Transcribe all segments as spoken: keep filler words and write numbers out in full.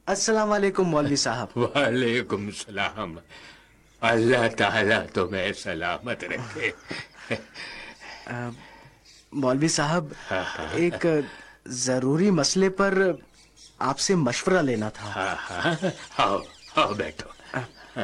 अस्सलाम वालेकुम मौलवी साहब। वालेकुम सलाम। अल्लाह ताला तुम्हें सलामत रखे। अ, मौलवी साहब, हाँ हाँ एक जरूरी मसले पर आपसे मशवरा लेना था। हाँ हाँ, आओ आओ बैठो। अ,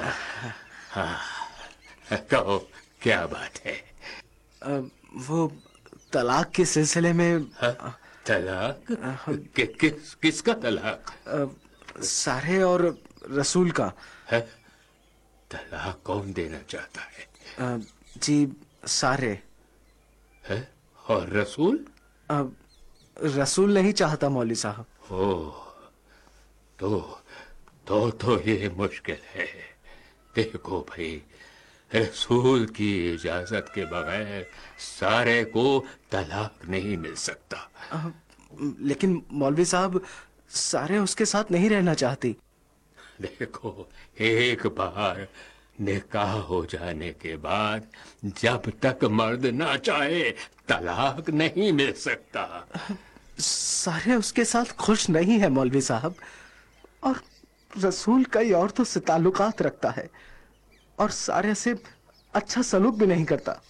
कहो क्या बात है। अ, वो तलाक के सिलसिले में। हाँ? अ, तलाक? अ, कि, किस किसका तलाक अ, सारे और रसूल का। है? तलाक कौन देना चाहता है? अ, जी, सारे। है? और रसूल? अ, रसूल नहीं चाहता मौलवी साहब। ओ, तो तो तो ये मुश्किल है। देखो भाई, रसूल की इजाजत के बगैर सारे को तलाक नहीं मिल सकता। अ, लेकिन मौलवी साहब, सारे उसके साथ नहीं रहना चाहती। देखो, एक बार निकाह हो जाने के बाद जब तक मर्द ना चाहे तलाक नहीं मिल सकता। सारे उसके साथ खुश नहीं है मौलवी साहब। और रसूल कई औरतों से ताल्लुकात रखता है और सारे से अच्छा सलूक भी नहीं करता।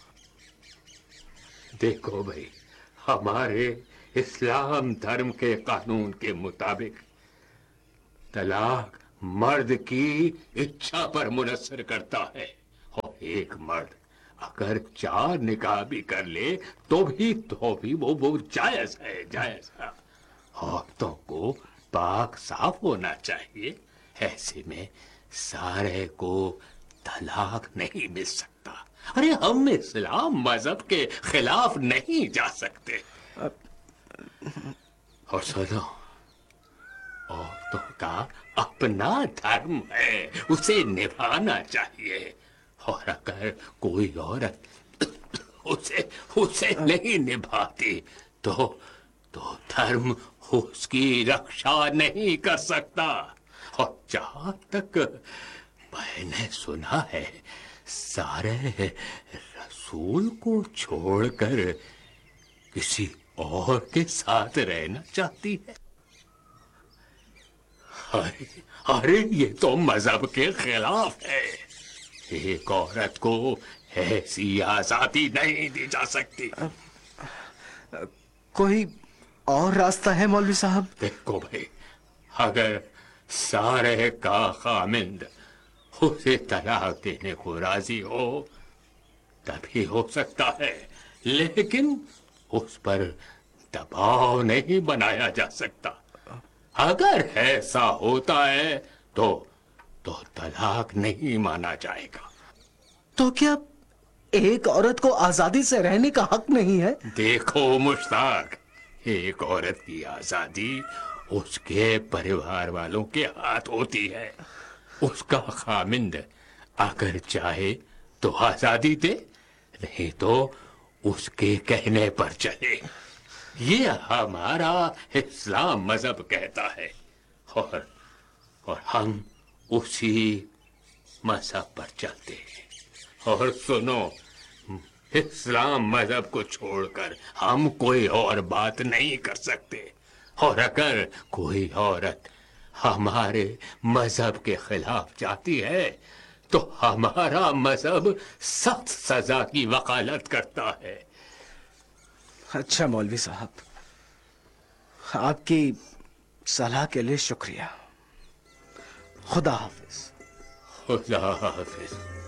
देखो भाई, हमारे इस्लाम धर्म के कानून के मुताबिक तलाक मर्द की इच्छा पर मुनसर करता है। और एक मर्द अगर चार निकाह भी कर ले तो भी तो भी वो वो जायज है, जायज है। औरतों को पाक साफ होना चाहिए। ऐसे में सारे को तलाक नहीं मिल सकता। अरे हम इस्लाम मजहब के खिलाफ नहीं जा सकते। और सुनो, औरतों का अपना धर्म है, उसे निभाना चाहिए। और अगर कोई औरत उसे उसे नहीं निभाती तो तो धर्म उसकी रक्षा नहीं कर सकता। और जहां तक मैंने सुना है, सारे रसूल को छोड़कर किसी और के साथ रहना चाहती है। अरे अरे, ये तो मजहब के खिलाफ है। एक औरत को ऐसी आजादी नहीं दी जा सकती। कोई और रास्ता है मौलवी साहब? देखो भाई, अगर सारे का खामिंद उसे तलाक देने को राजी हो तभी हो सकता है, लेकिन उस पर दबाव नहीं बनाया जा सकता। अगर ऐसा होता है तो तो तलाक नहीं माना जाएगा। तो क्या एक औरत को आजादी से रहने का हक नहीं है? देखो मुश्ताक, एक औरत की आजादी उसके परिवार वालों के हाथ होती है। उसका खामिंद अगर चाहे तो आजादी दे, नहीं तो उसके कहने पर चले। ये हमारा इस्लाम मजहब कहता है। और और हम उसी मजहब पर चलते हैं। और सुनो, इस्लाम मजहब को छोड़कर हम कोई और बात नहीं कर सकते। और अगर कोई औरत हमारे मजहब के खिलाफ जाती है तो हमारा मजहब सख्त सजा की वकालत करता है। अच्छा मौलवी साहब, आपकी सलाह के लिए शुक्रिया। खुदा हाफिज। खुदा हाफिज।